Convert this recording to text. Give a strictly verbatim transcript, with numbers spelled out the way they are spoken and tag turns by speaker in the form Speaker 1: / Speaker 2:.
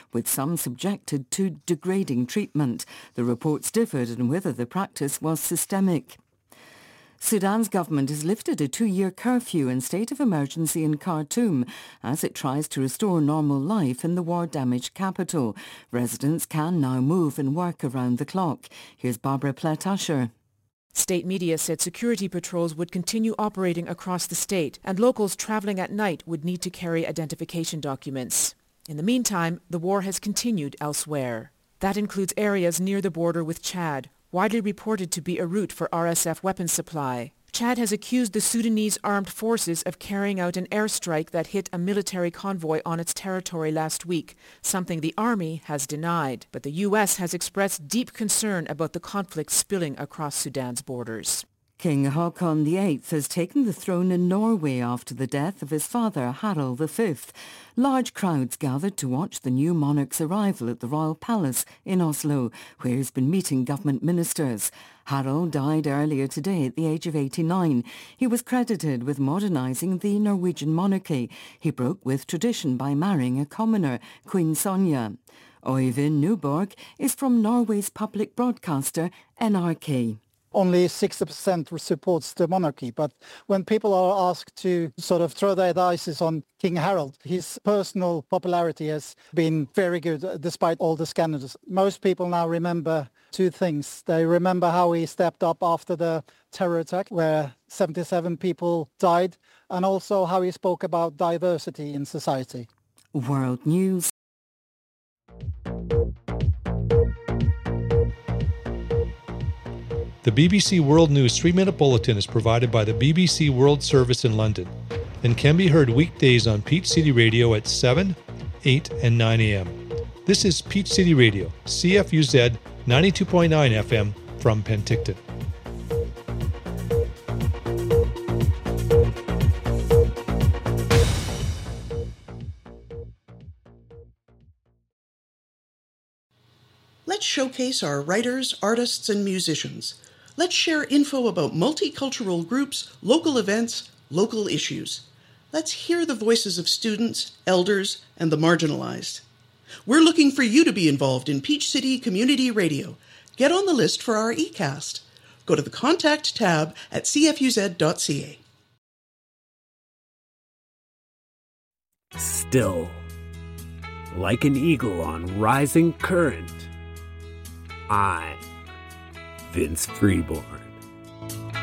Speaker 1: with some subjected to degrading treatment. The reports differed on whether the practice was systemic. Sudan's government has lifted a two-year curfew and state of emergency in Khartoum as it tries to restore normal life in the war-damaged capital. Residents can now move and work around the clock. Here's Barbara Plett-Usher.
Speaker 2: State media said security patrols would continue operating across the state, and locals traveling at night would need to carry identification documents. In the meantime, the war has continued elsewhere. That includes areas near the border with Chad, widely reported to be a route for R S F weapons supply. Chad has accused the Sudanese armed forces of carrying out an airstrike that hit a military convoy on its territory last week, something the army has denied. But the U S has expressed deep concern about the conflict spilling across Sudan's borders.
Speaker 1: King Haakon the eighth has taken the throne in Norway after the death of his father, Harald the fifth. Large crowds gathered to watch the new monarch's arrival at the Royal Palace in Oslo, where he's been meeting government ministers. Harald died earlier today at the age of eighty-nine. He was credited with modernising the Norwegian monarchy. He broke with tradition by marrying a commoner, Queen Sonja. Øyvind Nyborg is from Norway's public broadcaster N R K.
Speaker 3: Only sixty percent supports the monarchy, but when people are asked to sort of throw their dice on King Harald, his personal popularity has been very good despite all the scandals. Most people now remember two things. They remember how he stepped up after the terror attack where seventy-seven people died, and also how he spoke about diversity in society.
Speaker 1: World News.
Speaker 4: The B B C World News three-minute bulletin is provided by the B B C World Service in London and can be heard weekdays on Peach City Radio at seven, eight, and nine a.m. This is Peach City Radio, C F U Z ninety-two point nine F M from Penticton.
Speaker 5: Let's showcase our writers, artists, and musicians. Let's share info about multicultural groups, local events, local issues. Let's hear the voices of students, elders, and the marginalized. We're looking for you to be involved in Peach City Community Radio. Get on the list for our eCast. Go to the Contact tab at c f u z dot c
Speaker 6: a. Still, like an eagle on rising current, I'm Vince Freeborn.